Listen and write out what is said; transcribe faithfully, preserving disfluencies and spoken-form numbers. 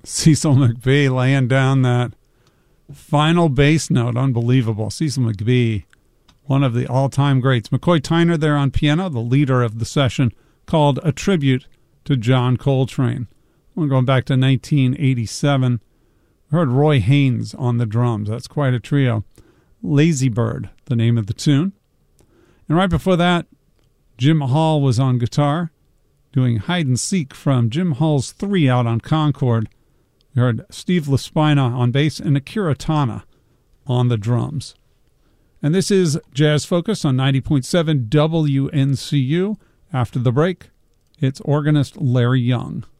Cecil McBee laying down that final bass note. Unbelievable. Cecil McBee, one of the all-time greats. McCoy Tyner there on piano, the leader of the session, called A Tribute to John Coltrane. We're going back to nineteen eighty-seven. We heard Roy Haynes on the drums. That's quite a trio. Lazy Bird, the name of the tune. And right before that, Jim Hall was on guitar, doing Hide and Seek from Jim Hall's Three out on Concord. We heard Steve LaSpina on bass and Akira Tana on the drums. And this is Jazz Focus on ninety point seven W N C U. After the break, it's organist Larry Young.